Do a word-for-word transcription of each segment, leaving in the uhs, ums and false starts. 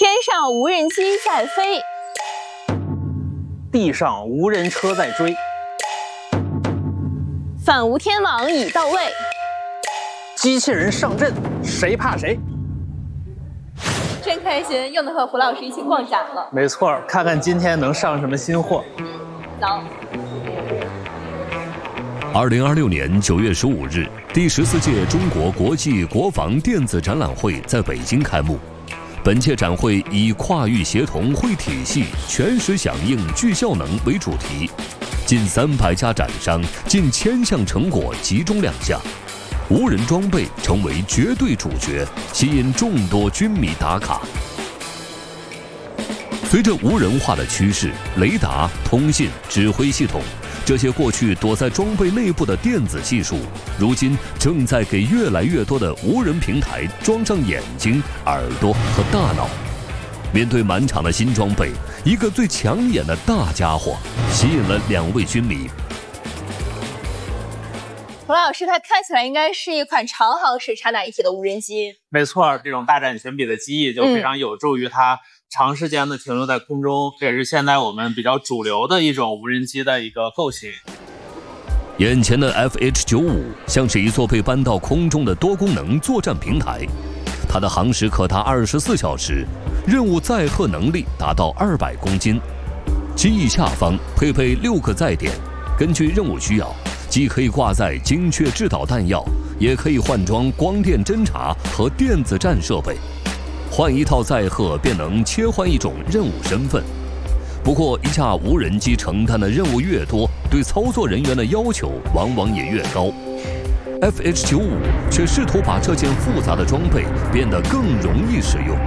天上无人机在飞， 地上无人车在追， 反无天网已到位， 机器人上阵，谁怕谁？ 真开心，又能和胡老师一起逛展了。 没错，看看今天能上什么新货。 走。 二零二六年九月十五日，第十四届中国国际国防电子展览会在北京开幕。本届展会以跨域协同会体系、全时响应聚效能为主题，近三百家展商、近千项成果集中亮相，无人装备成为绝对主角，吸引众多军迷打卡。随着无人化的趋势，雷达、通信、指挥系统这些过去躲在装备内部的电子技术，如今正在给越来越多的无人平台装上眼睛、耳朵和大脑。面对满场的新装备，一个最抢眼的大家伙吸引了两位军迷。 胡老师，它看起来应该是一款长航时插打一体的无人机。 没错，这种大展悬臂的机翼就非常有助于它长时间的停留在空中，这也是现在我们比较主流的一种无人机的一个构型。 眼前的 F H 九五 像是一座被搬到空中的多功能作战平台，它的航时可达二十四小时，任务载荷能力达到二百公斤。机翼下方配备六个载点，根据任务需要，既可以挂载精确制导弹药，也可以换装光电侦察和电子战设备。换一套载荷便能切换一种任务身份。不过，一架无人机承担的任务越多，对操作人员的要求往往也越高。F H 九五 却试图把这件复杂的装备变得更容易使用。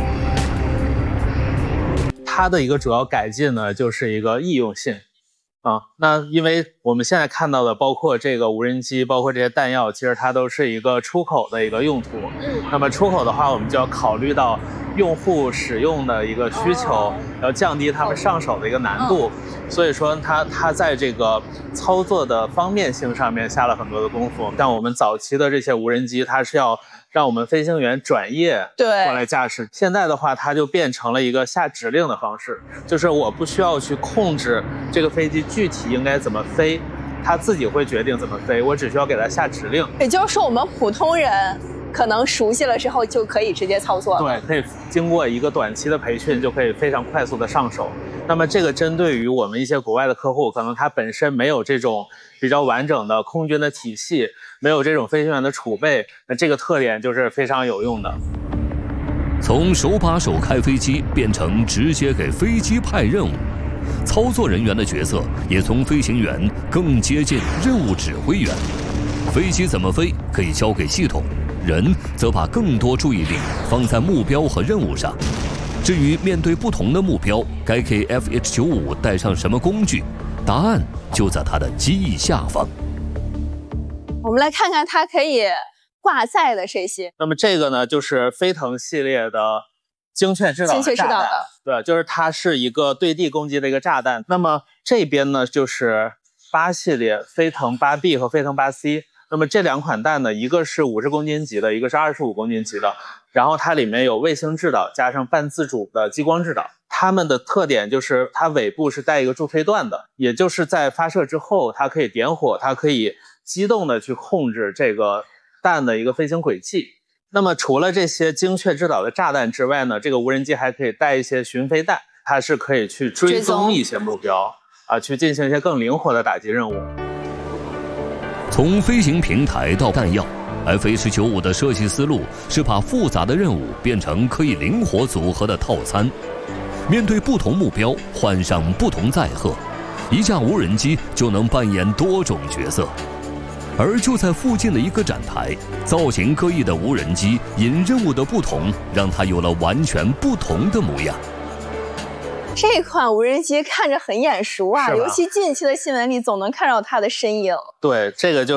它的一个主要改进呢，就是一个易用性。啊，那因为我们现在看到的，包括这个无人机，包括这些弹药，其实它都是一个出口的一个用途。那么出口的话，我们就要考虑到用户使用的一个需求，要降低他们上手的一个难度。所以说它，它在这个操作的方便性上面下了很多的功夫。像我们早期的这些无人机，它是要让我们飞行员转业过来驾驶。现在的话，它就变成了一个下指令的方式，就是我不需要去控制这个飞机具体应该怎么飞，它自己会决定怎么飞，我只需要给它下指令。 也就是说，我们普通人可能熟悉了之后就可以直接操作了。 对，可以经过一个短期的培训，就可以非常快速的上手。那么这个针对于我们一些国外的客户，可能他本身没有这种比较完整的空军的体系，没有这种飞行员的储备，那这个特点就是非常有用的。 从手把手开飞机变成直接给飞机派任务，操作人员的角色也从飞行员更接近任务指挥员。飞机怎么飞可以交给系统，人则把更多注意力放在目标和任务上。至于面对不同的目标，该给 F H 九五 带上什么工具，答案就在它的机翼下方。 我们来看看它可以挂载的这些。 那么这个呢，就是飞腾系列的精确制导的炸弹。精确制导的，对，就是它是一个对地攻击的一个炸弹。那么这边呢，就是八系列飞腾八 B 和飞腾八 C。那么这两款弹呢，一个是五十公斤级的，一个是二十五公斤级的。然后它里面有卫星制导加上半自主的激光制导。它们的特点就是它尾部是带一个助推段的，也就是在发射之后，它可以点火，它可以机动的去控制这个弹的一个飞行轨迹。那么除了这些精确制导的炸弹之外呢，这个无人机还可以带一些巡飞弹，它是可以去追踪一些目标啊，去进行一些更灵活的打击任务。 从飞行平台到弹药 ，F H 九五 的设计思路是把复杂的任务变成可以灵活组合的套餐。面对不同目标，换上不同载荷，一架无人机就能扮演多种角色。而就在附近的一个展台，造型各异的无人机因任务的不同，让它有了完全不同的模样。 这款无人机看着很眼熟啊，尤其近期的新闻里总能看到它的身影。 对，这个就